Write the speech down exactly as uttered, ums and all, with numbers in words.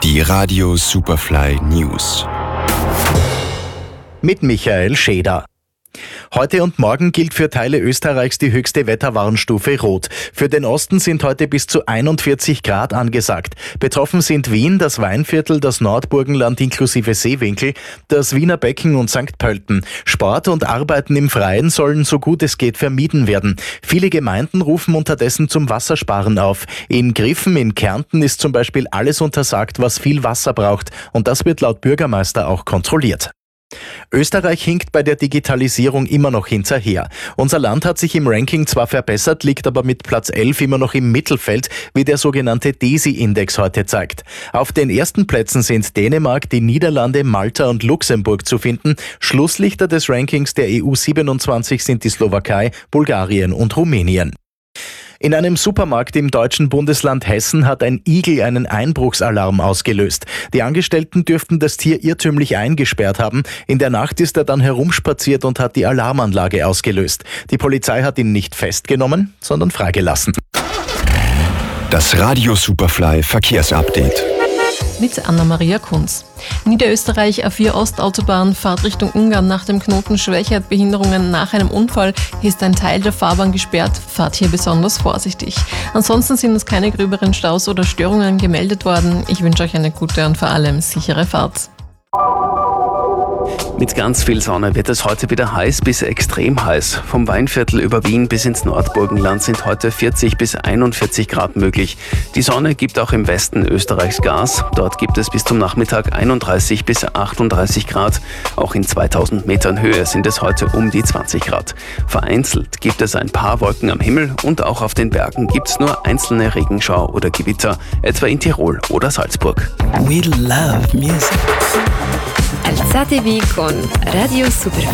Die Radio Superfly News. Mit Michael Scheder. Heute und morgen gilt für Teile Österreichs die höchste Wetterwarnstufe Rot. Für den Osten sind heute bis zu einundvierzig Grad angesagt. Betroffen sind Wien, das Weinviertel, das Nordburgenland inklusive Seewinkel, das Wiener Becken und Sankt Pölten. Sport und Arbeiten im Freien sollen so gut es geht vermieden werden. Viele Gemeinden rufen unterdessen zum Wassersparen auf. In Griffen in Kärnten ist zum Beispiel alles untersagt, was viel Wasser braucht. Und das wird laut Bürgermeister auch kontrolliert. Österreich hinkt bei der Digitalisierung immer noch hinterher. Unser Land hat sich im Ranking zwar verbessert, liegt aber mit Platz elf immer noch im Mittelfeld, wie der sogenannte DESI-Index heute zeigt. Auf den ersten Plätzen sind Dänemark, die Niederlande, Malta und Luxemburg zu finden. Schlusslichter des Rankings der E U siebenundzwanzig sind die Slowakei, Bulgarien und Rumänien. In einem Supermarkt im deutschen Bundesland Hessen hat ein Igel einen Einbruchsalarm ausgelöst. Die Angestellten dürften das Tier irrtümlich eingesperrt haben. In der Nacht ist er dann herumspaziert und hat die Alarmanlage ausgelöst. Die Polizei hat ihn nicht festgenommen, sondern freigelassen. Das Radio Superfly Verkehrsupdate. Mit Anna-Maria Kunz. Niederösterreich A vier Ostautobahn, Fahrt Richtung Ungarn nach dem Knoten Schwächert-Behinderungen nach einem Unfall, ist ein Teil der Fahrbahn gesperrt. Fahrt hier besonders vorsichtig. Ansonsten sind uns keine gröberen Staus oder Störungen gemeldet worden. Ich wünsche euch eine gute und vor allem sichere Fahrt. Mit ganz viel Sonne wird es heute wieder heiß bis extrem heiß. Vom Weinviertel über Wien bis ins Nordburgenland sind heute vierzig bis einundvierzig Grad möglich. Die Sonne gibt auch im Westen Österreichs Gas. Dort gibt es bis zum Nachmittag einunddreißig bis achtunddreißig Grad. Auch in zweitausend Metern Höhe sind es heute um die zwanzig Grad. Vereinzelt gibt es ein paar Wolken am Himmel und auch auf den Bergen gibt es nur einzelne Regenschau oder Gewitter, etwa in Tirol oder Salzburg. We love music. Alzate V con Radio Superfly.